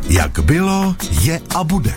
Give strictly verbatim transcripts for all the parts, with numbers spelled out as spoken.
Jak bylo, je a bude.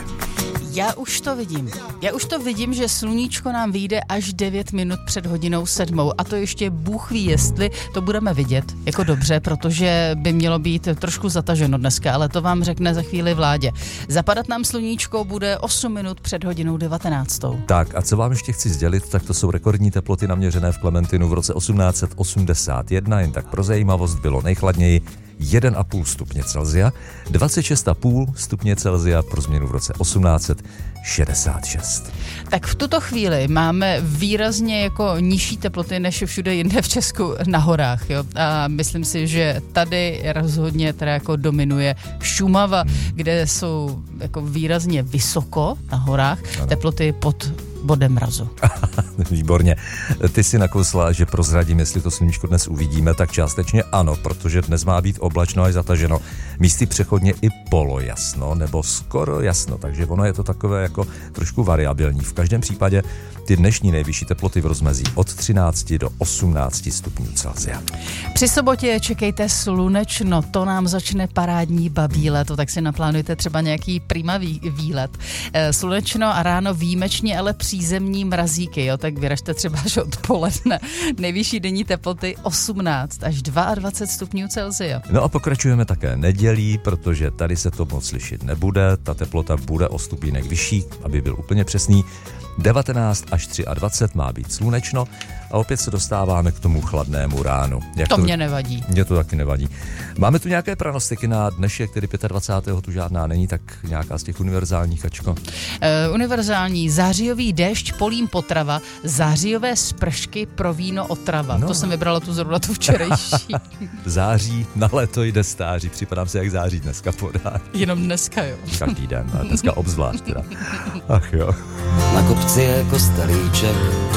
Já už to vidím. Já už to vidím, že sluníčko nám vyjde až devět minut před hodinou sedmou. A to ještě Bůh ví, jestli to budeme vidět. Jako dobře, protože by mělo být trošku zataženo dneska, ale to vám řekne za chvíli Vládě. Zapadat nám sluníčko bude osm minut před hodinou devatenáctou. Tak a co vám ještě chci sdělit, tak to jsou rekordní teploty naměřené v Klementinu v roce osmnáct osmdesát jedna. Jen tak pro zajímavost, bylo nejchladněji jeden a půl stupně Celsia, dvacet šest a půl stupně Celsia pro změnu v roce osmnáct šedesát šest. Tak v tuto chvíli máme výrazně jako nižší teploty než všude jinde v Česku na horách. Jo? A myslím si, že tady rozhodně teda jako dominuje Šumava, kde jsou jako výrazně vysoko na horách, ano. Teploty pod bodem mrazu. Výborně. Ty si nakousla, že prozradím, jestli to sluníčko dnes uvidíme, tak částečně ano, protože dnes má být oblačno až zataženo. Místy přechodně i polojasno, nebo skoro jasno, takže ono je to takové jako trošku variabilní. V každém případě ty dnešní nejvyšší teploty v rozmezí od třináct do osmnáct stupňů Celsia. Při sobotě čekejte slunečno, to nám začne parádní babí léto, tak si naplánujte třeba nějaký prima výlet. Slunečno a ráno výjimečně, ale přízemní mrazíky, jo, tak vyražte třeba až odpoledne. Nejvyšší denní teploty osmnáct až dvacet dva stupňů Celsia. No a pokračujeme také nedělí, protože tady se to moc slyšet nebude, ta teplota bude o stupínek vyšší, aby byl úplně přesný. devatenáct až dvacet tři má být slunečno a opět se dostáváme k tomu chladnému ránu. Jak to, to mě nevadí. Mně to taky nevadí. Máme tu nějaké pranostiky na dnešek, který dvacátého pátého tu žádná není, tak nějaká z těch univerzálních, Ačko? Uh, univerzální zářijový déšť, polím potrava, zářijové spršky pro víno otrava. No. To jsem vybrala tu zrovna tu včerejší. Září, na léto jde stáří, připadám se jak září dneska podá. Jenom dneska, jo. Každý den, a dneska obzvlášť teda. Ach jo. Na kopci je kostelíček,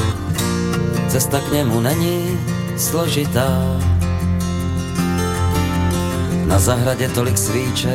cesta k němu není složitá. Na zahradě tolik svíček,